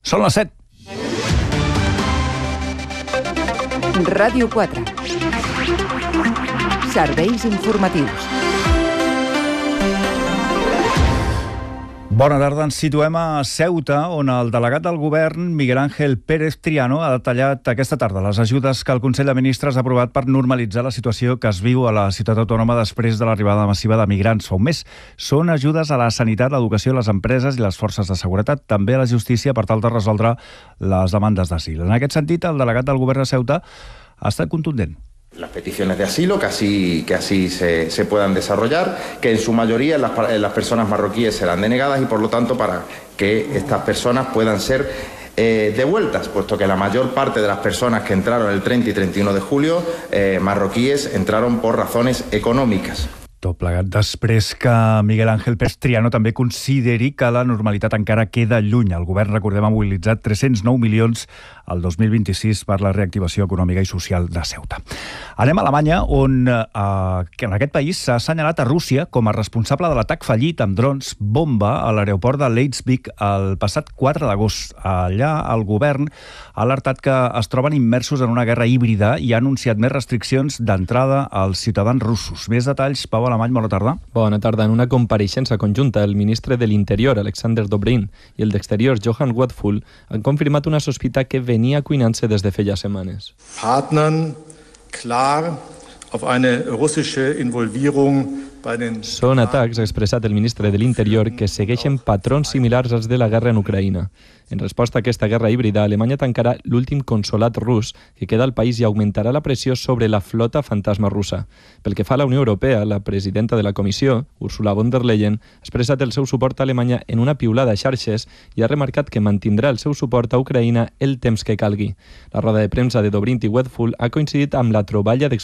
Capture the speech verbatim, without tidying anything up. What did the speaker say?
Són les set. Ràdio quatre. Serveis informatius. Bona tarda, ens situem a Ceuta, on el delegat del govern, Miguel Ángel Pérez Triano, ha detallat aquesta tarda les ajudes que el Consell de Ministres ha aprovat per normalitzar la situació que es viu a la ciutat autònoma després de l'arribada massiva de migrants fa un mes. Són ajudes a la sanitat, l'educació, les empreses i les forces de seguretat, també a la justícia per tal de resoldre les demandes d'asil. En aquest sentit, el delegat del govern de Ceuta ha estat contundent. Las peticiones de asilo que así, que así se, se puedan desarrollar, que en su mayoría las, las personas marroquíes serán denegadas y por lo tanto para que estas personas puedan ser eh, devueltas, puesto que la mayor parte de las personas que entraron el treinta y treinta y uno de julio, eh, marroquíes, entraron por razones econòmiques. Tot plegat després que Miguel Ángel Pérez Triano també consideri que la normalitat encara queda lluny. El govern, recordem, ha mobilitzat tres-cents nou milions el dos mil vint-i-sis per la reactivació econòmica i social de Ceuta. Anem a Alemanya, on eh, en aquest país s'ha assenyalat a Rússia com a responsable de l'atac fallit amb drons bomba a l'aeroport de Leipzig el passat quatre d'agost. Allà el govern ha alertat que es troben immersos en una guerra híbrida i ha anunciat més restriccions d'entrada als ciutadans russos. Més detalls, Pau Alemany, bona tarda. Bona tarda. En una compareixença conjunta, el ministre de l'Interior, Alexander Dobrin, i el d'Exteriors, Johann Wadefull, han confirmat una sospita que venia cuinant-se des de feia setmanes. Partnern klar auf eine russische Involvierung. Són atacs, ha expressat el ministre de l'Interior, que segueixen patrons similars als de la guerra en Ucraïna. En resposta a aquesta guerra híbrida, Alemanya tancarà l'últim consolat rus que queda al país i augmentarà la pressió sobre la flota fantasma russa. Pel que fa a la Unió Europea, la presidenta de la Comissió, Ursula von der Leyen, ha expressat el seu suport a Alemanya en una piulada a xarxes i ha remarcat que mantindrà el seu suport a Ucraïna el temps que calgui. La roda de premsa de Dobrindt i Wadefull ha coincidit amb la troballa